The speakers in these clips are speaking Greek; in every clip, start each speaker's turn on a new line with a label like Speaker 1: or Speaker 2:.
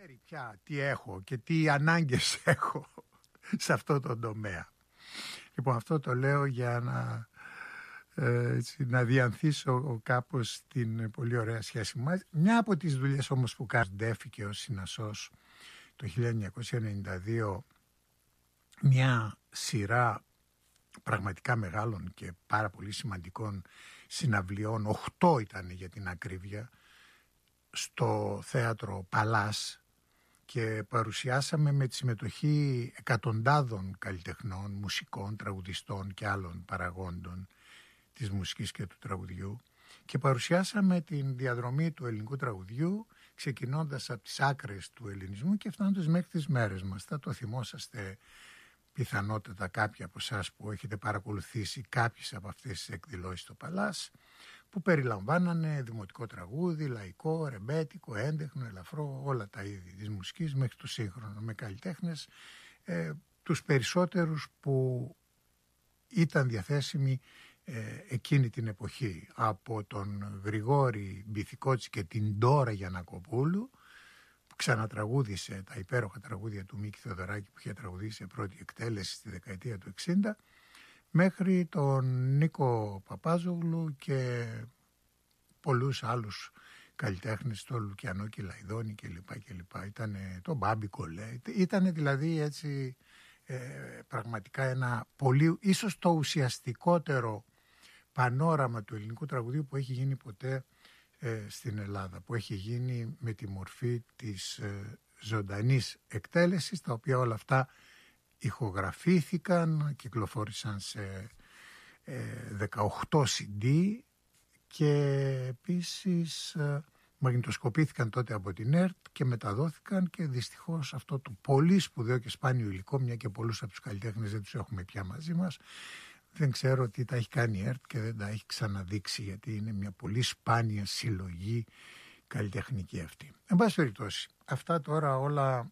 Speaker 1: Πια τι έχω και τι ανάγκες έχω σε αυτό το τομέα. Λοιπόν, αυτό το λέω για να διανθίσω κάπως την πολύ ωραία σχέση μας. Μια από τις δουλειές όμως που κάνει ντέφηκε ως συνασός το 1992, μια σειρά πραγματικά μεγάλων και πάρα πολύ σημαντικών συναυλιών, 8 ήταν για την ακρίβεια, στο θέατρο Παλάς, και παρουσιάσαμε με τη συμμετοχή εκατοντάδων καλλιτεχνών, μουσικών, τραγουδιστών και άλλων παραγόντων της μουσικής και του τραγουδιού, και παρουσιάσαμε την διαδρομή του ελληνικού τραγουδιού, ξεκινώντας από τις άκρες του ελληνισμού και φτάνοντας μέχρι τις μέρες μας. Θα το θυμόσαστε πιθανότατα κάποιοι από εσάς που έχετε παρακολουθήσει κάποιες από αυτές τις εκδηλώσεις στο Παλάς, που περιλαμβάνανε δημοτικό τραγούδι, λαϊκό, ρεμπέτικο, έντεχνο, ελαφρό, όλα τα είδη της μουσικής μέχρι το σύγχρονο, με καλλιτέχνες, τους περισσότερους που ήταν διαθέσιμοι εκείνη την εποχή, από τον Γρηγόρη Μπιθικότση και την Ντόρα Γιαννακοπούλου, που ξανατραγούδισε τα υπέροχα τραγούδια του Μίκη Θεοδωράκη που είχε τραγουδήσει σε πρώτη εκτέλεση στη δεκαετία του 60, μέχρι τον Νίκο Παπάζογλου και πολλούς άλλους καλλιτέχνες, το Λουκιανό Κυλαϊδόνη κλπ. Ήτανε το Μπάμπι Κολέ, ήτανε δηλαδή έτσι πραγματικά ένα πολύ, ίσως το ουσιαστικότερο πανόραμα του ελληνικού τραγουδίου που έχει γίνει ποτέ στην Ελλάδα, που έχει γίνει με τη μορφή της ζωντανής εκτέλεσης, τα οποία όλα αυτά ηχογραφήθηκαν, κυκλοφόρησαν σε 18 CD και επίσης μαγνητοσκοπήθηκαν τότε από την ΕΡΤ και μεταδόθηκαν, και δυστυχώς αυτό το πολύ σπουδαίο και σπάνιο υλικό, μια και πολλούς από τους καλλιτέχνες δεν τους έχουμε πια μαζί μας, δεν ξέρω τι τα έχει κάνει η ΕΡΤ και δεν τα έχει ξαναδείξει, γιατί είναι μια πολύ σπάνια συλλογή καλλιτεχνική αυτή. Εν πάση περιπτώσει, αυτά τώρα όλα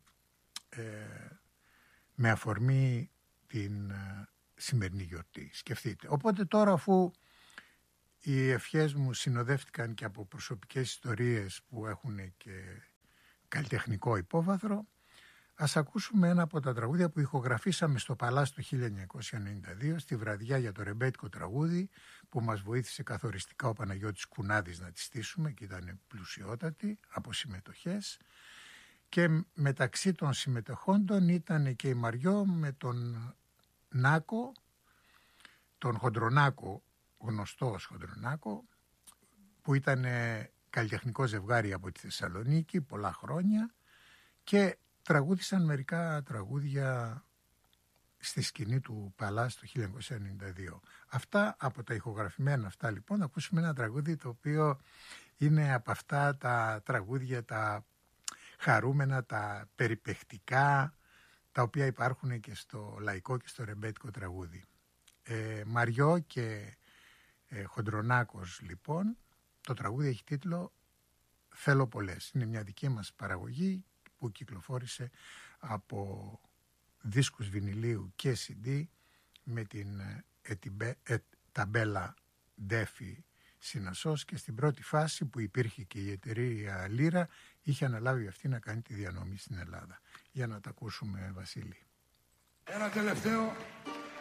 Speaker 1: με αφορμή την σημερινή γιορτή. Σκεφτείτε. Οπότε τώρα, αφού οι ευχές μου συνοδεύτηκαν και από προσωπικές ιστορίες που έχουν και καλλιτεχνικό υπόβαθρο, ας ακούσουμε ένα από τα τραγούδια που ηχογραφήσαμε στο Παλάς το 1992, στη βραδιά για το ρεμπέτικο τραγούδι, που μας βοήθησε καθοριστικά ο Παναγιώτης Κουνάδης να τη στήσουμε και ήταν πλουσιότατη από συμμετοχές. Και μεταξύ των συμμετεχόντων ήταν και η Μαριό με τον Νάκο, τον Χοντρονάκο, γνωστό ως Χοντρονάκο, που ήταν καλλιτεχνικό ζευγάρι από τη Θεσσαλονίκη πολλά χρόνια, και τραγούδισαν μερικά τραγούδια στη σκηνή του Παλάς το 1992. Αυτά από τα ηχογραφημένα αυτά, λοιπόν, ακούσουμε ένα τραγούδι το οποίο είναι από αυτά τα τραγούδια τα χαρούμενα, τα περιπαιχτικά, τα οποία υπάρχουν και στο λαϊκό και στο ρεμπέτικο τραγούδι. Μαριό και Χοντρονάκος, λοιπόν. Το τραγούδι έχει τίτλο «Θέλω πολλές». Είναι μια δική μας παραγωγή που κυκλοφόρησε από δίσκους βινιλίου και CD με την ταμπέλα Ντέφι συνασός, και στην πρώτη φάση που υπήρχε και η εταιρεία Λύρα είχε αναλάβει αυτή να κάνει τη διανομή στην Ελλάδα. Για να τα ακούσουμε, Βασίλη.
Speaker 2: Ένα τελευταίο